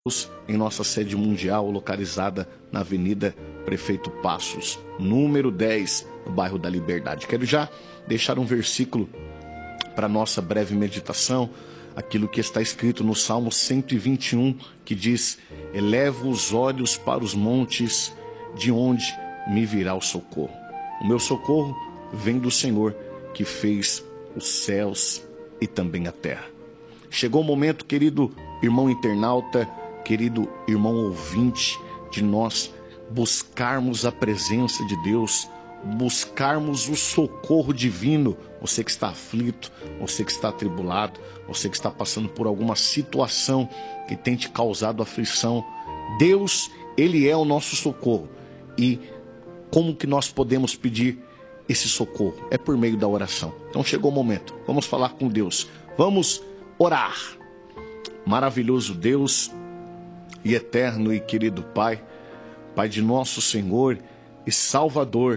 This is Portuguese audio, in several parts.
em nossa sede mundial, localizada na Avenida Prefeito Passos, número 10, no bairro da Liberdade. Quero já deixar um versículo para nossa breve meditação, aquilo que está escrito no Salmo 121, que diz: elevo os olhos para os montes, de onde me virá o socorro. O meu socorro vem do Senhor, que fez os céus e também a terra. Chegou o momento, querido irmão internauta, querido irmão ouvinte, de nós buscarmos a presença de Deus, buscarmos o socorro divino. Você que está aflito, você que está atribulado, você que está passando por alguma situação que tem te causado aflição, Deus, Ele é o nosso socorro. E como que nós podemos pedir esse socorro? É por meio da oração. Então chegou o momento, vamos falar com Deus, vamos orar. Maravilhoso Deus e eterno e querido Pai, Pai de nosso Senhor e Salvador,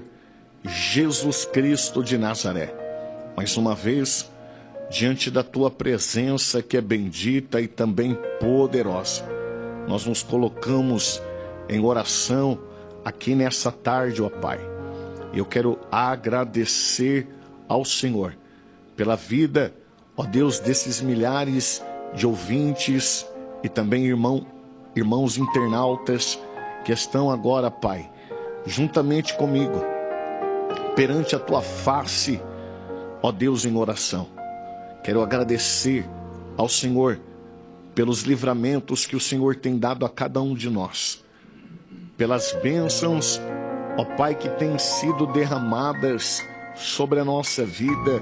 Jesus Cristo de Nazaré. Mais uma vez, diante da Tua presença que é bendita e também poderosa, nós nos colocamos em oração aqui nessa tarde, ó Pai. Eu quero agradecer ao Senhor pela vida, ó Deus, desses milhares de ouvintes e também irmãos internautas que estão agora, Pai, juntamente comigo, perante a Tua face, ó Deus, em oração. Quero agradecer ao Senhor pelos livramentos que o Senhor tem dado a cada um de nós, pelas bênçãos, ó Pai, que têm sido derramadas sobre a nossa vida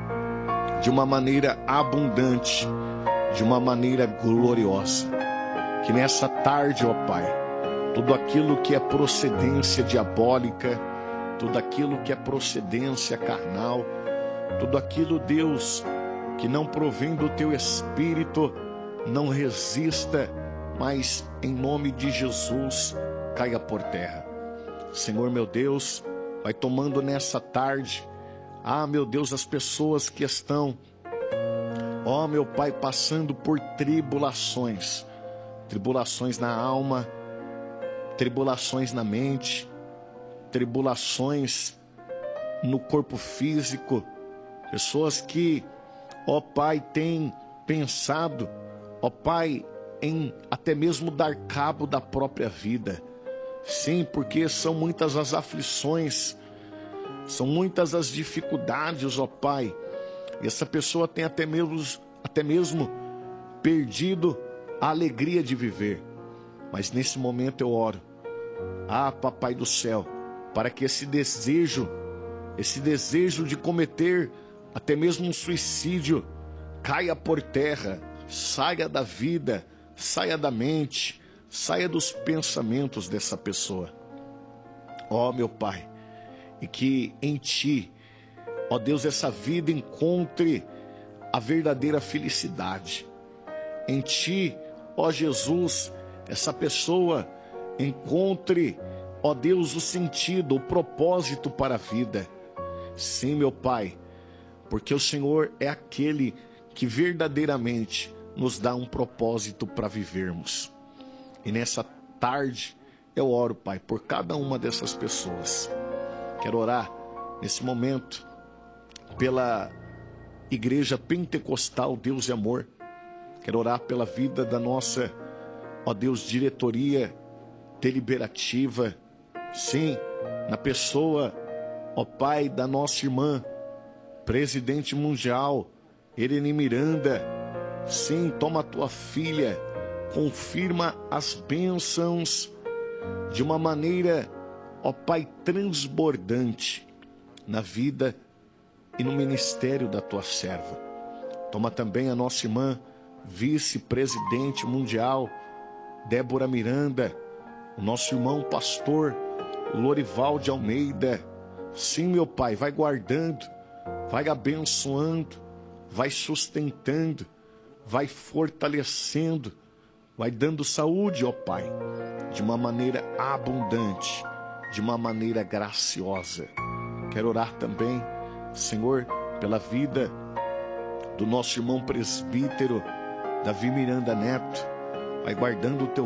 de uma maneira abundante, de uma maneira gloriosa. Que nessa tarde, ó Pai, tudo aquilo que é procedência diabólica, tudo aquilo que é procedência carnal, tudo aquilo, Deus, que não provém do Teu Espírito, não resista, mas em nome de Jesus, caia por terra. Senhor meu Deus, vai tomando nessa tarde, meu Deus, as pessoas que estão, meu Pai, passando por tribulações na alma, tribulações na mente, tribulações no corpo físico, pessoas que, ó Pai, têm pensado, ó Pai, em até mesmo dar cabo da própria vida. Sim, porque são muitas as aflições, são muitas as dificuldades, ó Pai, e essa pessoa tem até mesmo perdido a alegria de viver. Mas nesse momento eu oro, Papai do céu, para que esse desejo de cometer até mesmo um suicídio caia por terra, saia da vida, saia da mente, saia dos pensamentos dessa pessoa. Meu Pai, e que em Ti, ó Deus, essa vida encontre a verdadeira felicidade. Em Ti, ó Jesus, essa pessoa encontre, ó Deus, o sentido, o propósito para a vida. Sim, meu Pai, porque o Senhor é aquele que verdadeiramente nos dá um propósito para vivermos. E nessa tarde eu oro, Pai, por cada uma dessas pessoas. Quero orar nesse momento pela Igreja Pentecostal Deus e Amor. Quero orar pela vida da nossa, ó Deus, diretoria deliberativa. Sim, na pessoa, ó Pai, da nossa irmã, presidente mundial, Irene Miranda. Sim, toma a Tua filha, confirma as bênçãos de uma maneira, ó Pai, transbordante na vida e no ministério da Tua serva. Toma também a nossa irmã, vice-presidente mundial, Débora Miranda, o nosso irmão pastor Lorival de Almeida. Sim, meu Pai, vai guardando, vai abençoando, vai sustentando, vai fortalecendo, vai dando saúde, ó Pai, de uma maneira abundante, de uma maneira graciosa. Quero orar também, Senhor, pela vida do nosso irmão presbítero Davi Miranda Neto. vai guardando o teu